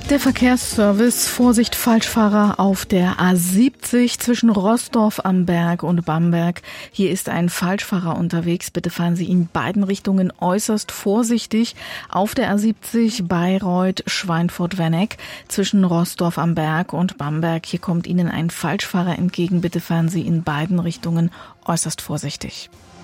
Der Verkehrsservice, Vorsicht Falschfahrer auf der A70 zwischen Roßdorf am Berg und Bamberg. Hier ist ein Falschfahrer unterwegs. Bitte fahren Sie in beiden Richtungen äußerst vorsichtig. Auf der A70 Bayreuth, Schweinfurt-Werneck zwischen Roßdorf am Berg und Bamberg. Hier kommt Ihnen ein Falschfahrer entgegen. Bitte fahren Sie in beiden Richtungen äußerst vorsichtig.